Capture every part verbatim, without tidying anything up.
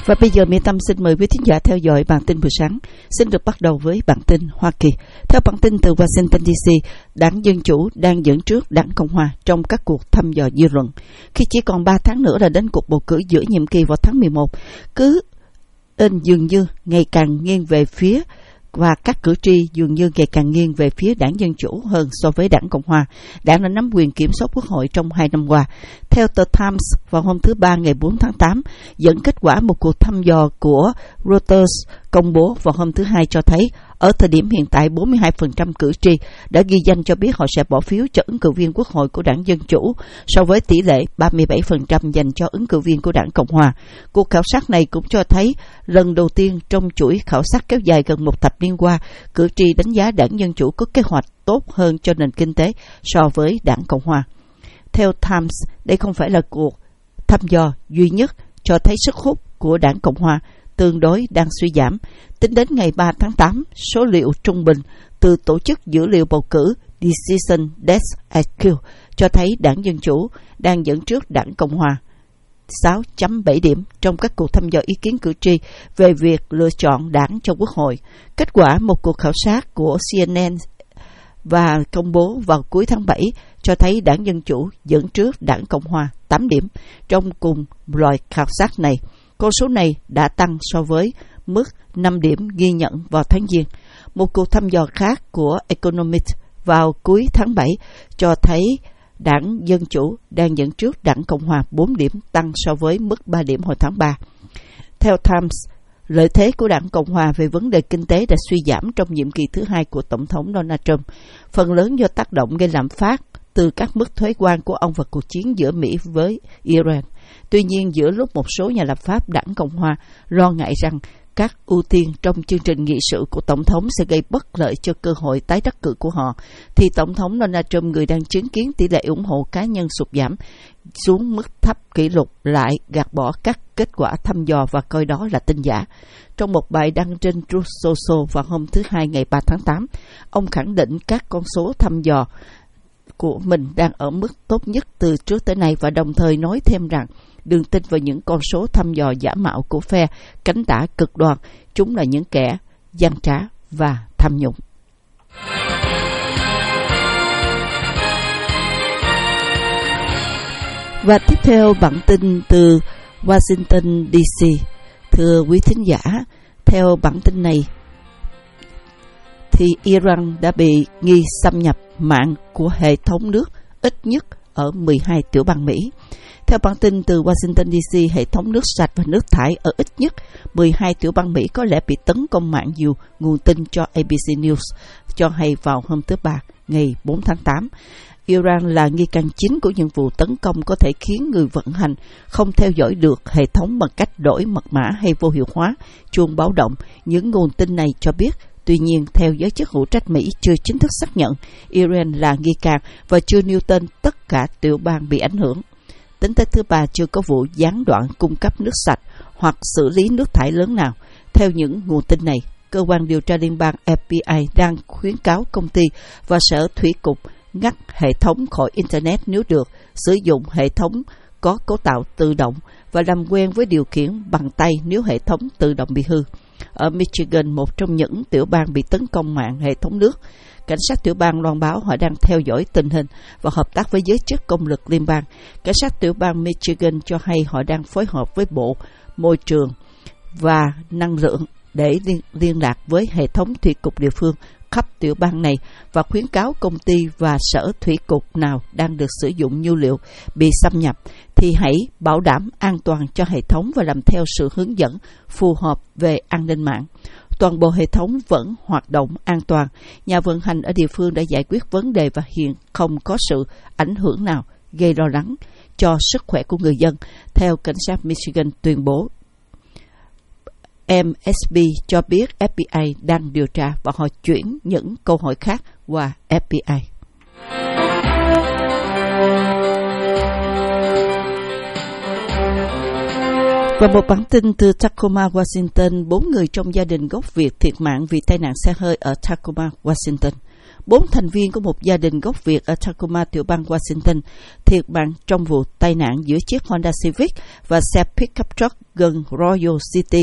Và bây giờ Mỹ Tâm xin mời quý thính giả theo dõi bản tin buổi sáng. Xin được bắt đầu với bản tin Hoa Kỳ. Theo bản tin từ Washington đê xê, Đảng Dân Chủ đang dẫn trước Đảng Cộng Hòa trong các cuộc thăm dò dư luận. Khi chỉ còn ba tháng nữa là đến cuộc bầu cử giữa nhiệm kỳ vào tháng mười một, cứ in dường như ngày càng nghiêng về phía và các cử tri dường như ngày càng nghiêng về phía Đảng Dân Chủ hơn so với Đảng Cộng Hòa. Đảng đã nắm quyền kiểm soát Quốc hội trong hai năm qua. Theo tờ Times, vào hôm thứ Ba ngày bốn tháng tám, dẫn kết quả một cuộc thăm dò của Reuters công bố vào hôm thứ Hai cho thấy, ở thời điểm hiện tại, bốn mươi hai phần trăm cử tri đã ghi danh cho biết họ sẽ bỏ phiếu cho ứng cử viên Quốc hội của Đảng Dân Chủ, so với tỷ lệ ba mươi bảy phần trăm dành cho ứng cử viên của Đảng Cộng Hòa. Cuộc khảo sát này cũng cho thấy, lần đầu tiên trong chuỗi khảo sát kéo dài gần một thập niên qua, cử tri đánh giá Đảng Dân Chủ có kế hoạch tốt hơn cho nền kinh tế so với Đảng Cộng Hòa. Theo Times, đây không phải là cuộc thăm dò duy nhất cho thấy sức hút của Đảng Cộng Hòa tương đối đang suy giảm. Tính đến ngày ba tháng tám, số liệu trung bình từ tổ chức dữ liệu bầu cử Decision Desk i kiu cho thấy Đảng Dân Chủ đang dẫn trước Đảng Cộng Hòa sáu phẩy bảy điểm trong các cuộc thăm dò ý kiến cử tri về việc lựa chọn đảng cho Quốc hội. Kết quả một cuộc khảo sát của xê en en và công bố vào cuối tháng bảy cho thấy Đảng Dân Chủ dẫn trước Đảng Cộng Hòa tám điểm trong cùng loại khảo sát này. Con số này đã tăng so với mức năm điểm ghi nhận vào tháng Giêng. Một cuộc thăm dò khác của Economist vào cuối tháng bảy cho thấy Đảng Dân Chủ đang dẫn trước Đảng Cộng Hòa bốn điểm, tăng so với mức ba điểm hồi tháng ba. Theo Times, lợi thế của Đảng Cộng Hòa về vấn đề kinh tế đã suy giảm trong nhiệm kỳ thứ hai của Tổng thống Donald Trump, phần lớn do tác động gây lạm phát từ các mức thuế quan của ông và cuộc chiến giữa Mỹ với Iran. Tuy nhiên, giữa lúc một số nhà lập pháp Đảng Cộng Hòa lo ngại rằng các ưu tiên trong chương trình nghị sự của Tổng thống sẽ gây bất lợi cho cơ hội tái đắc cử của họ, thì Tổng thống Donald Trump, người đang chứng kiến tỷ lệ ủng hộ cá nhân sụt giảm xuống mức thấp kỷ lục, lại gạt bỏ các kết quả thăm dò và coi đó là tin giả. Trong một bài đăng trên Truth Social vào hôm thứ Hai ngày ba tháng tám, ông khẳng định các con số thăm dò của mình đang ở mức tốt nhất từ trước tới nay và đồng thời nói thêm rằng đừng tin vào những con số thăm dò giả mạo của phe cánh tả cực đoan, chúng là những kẻ gian trá và tham nhũng. Và tiếp theo bản tin từ Washington đê xê. Thưa quý thính giả, theo bản tin này thì Iran đã bị nghi xâm nhập mạng của hệ thống nước ít nhất ở mười hai tiểu bang Mỹ. Theo bản tin từ Washington đê xê, hệ thống nước sạch và nước thải ở ít nhất mười hai tiểu bang Mỹ có lẽ bị tấn công mạng, nhiều nguồn tin cho a bê xê News cho hay vào hôm thứ Ba ngày bốn tháng tám. Iran là nghi can chính của những vụ tấn công có thể khiến người vận hành không theo dõi được hệ thống bằng cách đổi mật mã hay vô hiệu hóa chuông báo động. Những nguồn tin này cho biết, tuy nhiên, theo giới chức hữu trách Mỹ chưa chính thức xác nhận Iran là nghi can và chưa nêu tên tất cả tiểu bang bị ảnh hưởng. Tính tới thứ Ba, chưa có vụ gián đoạn cung cấp nước sạch hoặc xử lý nước thải lớn nào. Theo những nguồn tin này, cơ quan điều tra liên bang ép bê i đang khuyến cáo công ty và sở thủy cục ngắt hệ thống khỏi Internet nếu được, sử dụng hệ thống có cấu tạo tự động và làm quen với điều khiển bằng tay nếu hệ thống tự động bị hư. Ở Michigan, một trong những tiểu bang bị tấn công mạng hệ thống nước, cảnh sát tiểu bang loan báo họ đang theo dõi tình hình và hợp tác với giới chức công lực liên bang. Cảnh sát tiểu bang Michigan cho hay họ đang phối hợp với Bộ Môi trường và Năng lượng để liên, liên lạc với hệ thống thủy cục địa phương khắp tiểu bang này và khuyến cáo công ty và sở thủy cục nào đang được sử dụng nhiên liệu bị xâm nhập thì hãy bảo đảm an toàn cho hệ thống và làm theo sự hướng dẫn phù hợp về an ninh mạng. Toàn bộ hệ thống vẫn hoạt động an toàn. Nhà vận hành ở địa phương đã giải quyết vấn đề và hiện không có sự ảnh hưởng nào gây lo lắng cho sức khỏe của người dân, theo cảnh sát Michigan tuyên bố. em ét bê cho biết ép bê i đang điều tra và họ chuyển những câu hỏi khác qua ép bê i. Và một bản tin từ Tacoma, Washington, bốn người trong gia đình gốc Việt thiệt mạng vì tai nạn xe hơi ở Tacoma, Washington. Bốn thành viên của một gia đình gốc Việt ở Tacoma, tiểu bang Washington, thiệt mạng trong vụ tai nạn giữa chiếc Honda Civic và xe pickup truck gần Royal City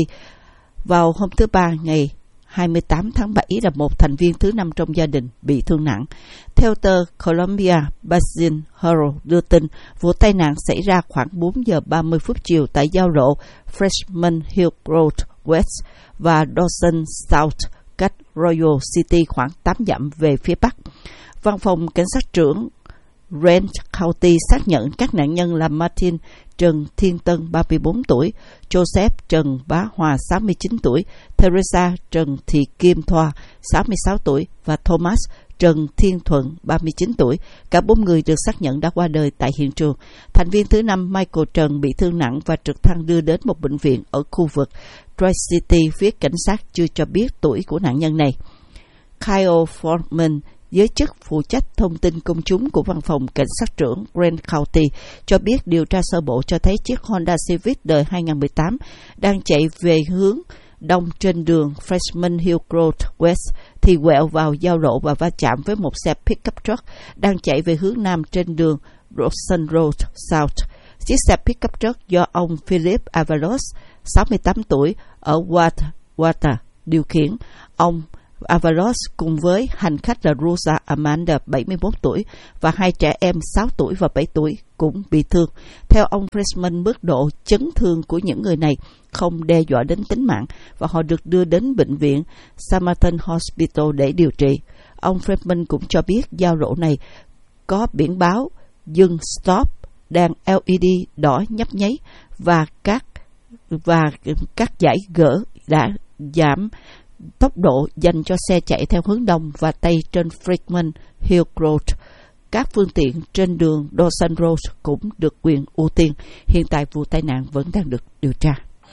vào hôm thứ Ba ngày hai mươi tám tháng bảy là một thành viên thứ năm trong gia đình bị thương nặng. Theo tờ Columbia Basin Herald đưa tin, vụ tai nạn xảy ra khoảng bốn giờ ba mươi phút chiều tại giao lộ Freshman Hill Road West và Dawson South, cách Royal City khoảng tám dặm về phía bắc. Văn phòng cảnh sát trưởng Grant County xác nhận các nạn nhân là Martin Trần Thiên Tân, ba mươi bốn tuổi, Joseph Trần Bá Hòa, sáu mươi chín tuổi, Teresa Trần Thị Kim Thoa, sáu mươi sáu tuổi và Thomas Trần Thiên Thuận, ba mươi chín tuổi. Cả bốn người được xác nhận đã qua đời tại hiện trường. Thành viên thứ năm Michael Trần bị thương nặng và trực thăng đưa đến một bệnh viện ở khu vực Tri-City. Phía cảnh sát chưa cho biết tuổi của nạn nhân này. Kyle Foreman, giới chức phụ trách thông tin công chúng của văn phòng cảnh sát trưởng Grant County, cho biết điều tra sơ bộ cho thấy chiếc Honda Civic đời hai không một tám đang chạy về hướng đông trên đường Freshman Hill Road West thì quẹo vào giao lộ và va chạm với một xe pickup truck đang chạy về hướng nam trên đường Dawson Road South. Chiếc xe pickup truck do ông Philip Avalos, sáu mươi tám tuổi, ở Water điều khiển. Ông Avalos cùng với hành khách là Rosa Amanda, bảy mươi mốt tuổi, và hai trẻ em sáu tuổi và bảy tuổi cũng bị thương. Theo ông Freshman, mức độ chấn thương của những người này không đe dọa đến tính mạng và họ được đưa đến bệnh viện Samaritan Hospital để điều trị. Ông Freshman cũng cho biết giao lộ này có biển báo dừng stop, đèn lờ e đê đỏ nhấp nháy và các và các dải gỡ đã giảm tốc độ dành cho xe chạy theo hướng đông và tây trên Freshman Hill Road. Các phương tiện trên đường Dawson Road cũng được quyền ưu tiên. Hiện tại vụ tai nạn vẫn đang được điều tra.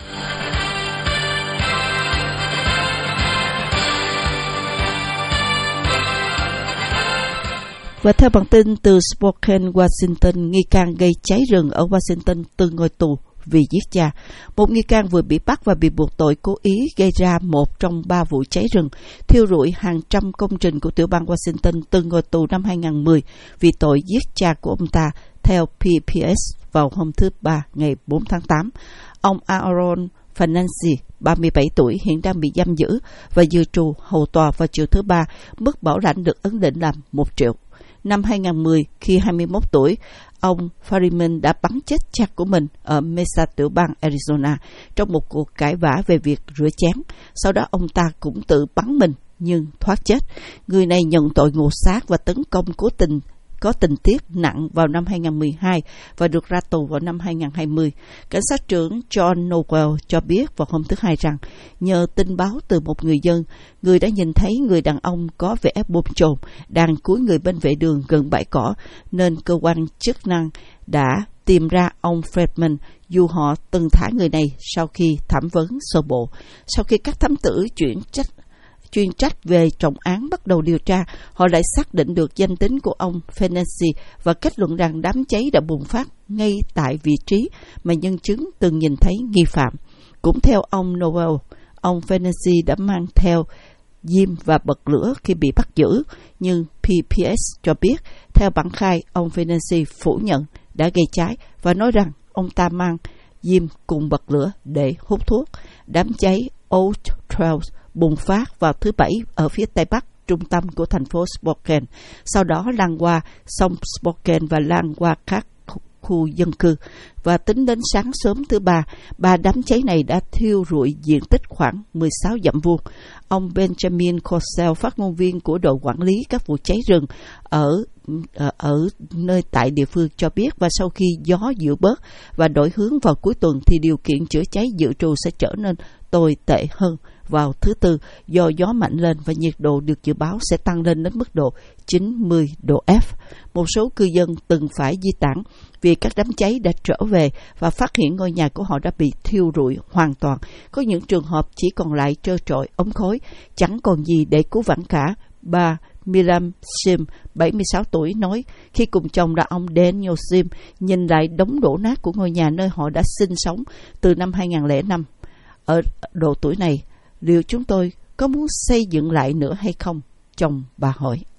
Và theo bản tin từ Spokane, Washington, nghi can gây cháy rừng ở Washington từng ngồi tù vì giết cha. Một nghi can vừa bị bắt và bị buộc tội cố ý gây ra một trong ba vụ cháy rừng, thiêu rụi hàng trăm công trình của tiểu bang Washington, từng ngồi tù năm hai không một không vì tội giết cha của ông ta, theo pê bê ét vào hôm thứ Ba ngày bốn tháng tám. Ông Aaron Financi, ba mươi bảy tuổi, hiện đang bị giam giữ và dự trù hầu tòa vào chiều thứ Ba. Mức bảo lãnh được ấn định là một triệu. Năm hai không một không, khi hai mươi mốt tuổi, ông Fariman đã bắn chết cha của mình ở Mesa, tiểu bang Arizona, trong một cuộc cãi vã về việc rửa chén. Sau đó ông ta cũng tự bắn mình nhưng thoát chết. Người này nhận tội ngộ sát và tấn công cố tình có tình tiết nặng vào năm hai không một hai và được ra tù vào năm hai không hai không. Cảnh sát trưởng John Nowell cho biết vào hôm thứ Hai rằng nhờ tin báo từ một người dân, người đã nhìn thấy người đàn ông có vẻ bồn chồn đang cúi người bên vệ đường gần bãi cỏ, nên cơ quan chức năng đã tìm ra ông Friedman, dù họ từng thả người này sau khi thẩm vấn sơ bộ. Sau khi các thám tử chuyển trách chuyên trách về trọng án bắt đầu điều tra, họ lại xác định được danh tính của ông Financi và kết luận rằng đám cháy đã bùng phát ngay tại vị trí mà nhân chứng từng nhìn thấy nghi phạm. Cũng theo ông Noel, ông Financi đã mang theo diêm và bật lửa khi bị bắt giữ, nhưng pê bê ét cho biết theo bản khai, ông Financi phủ nhận đã gây cháy và nói rằng ông ta mang diêm cùng bật lửa để hút thuốc. Đám cháy Old Trails bùng phát vào thứ Bảy ở phía tây bắc trung tâm của thành phố Spokane, sau đó lan qua sông Spokane và lan qua các khu dân cư. Và tính đến sáng sớm thứ Ba, ba đám cháy này đã thiêu rụi diện tích khoảng mười sáu dặm vuông. Ông Benjamin Cosell, phát ngôn viên của đội quản lý các vụ cháy rừng ở ở, ở nơi tại địa phương cho biết, và sau khi gió dịu bớt và đổi hướng vào cuối tuần thì điều kiện chữa cháy dự trù sẽ trở nên tồi tệ hơn vào thứ Tư do gió mạnh lên và nhiệt độ được dự báo sẽ tăng lên đến mức độ chín mươi độ F. Một số cư dân từng phải di tản vì các đám cháy đã trở về và phát hiện ngôi nhà của họ đã bị thiêu rụi hoàn toàn. Có những trường hợp chỉ còn lại trơ trọi ống khói, chẳng còn gì để cứu vãn cả. Bà Miriam Sim, bảy mươi sáu tuổi, nói khi cùng chồng là ông Daniel Sim nhìn lại đống đổ nát của ngôi nhà nơi họ đã sinh sống từ năm hai không không năm. Ở độ tuổi này, liệu chúng tôi có muốn xây dựng lại nữa hay không? Chồng bà hỏi.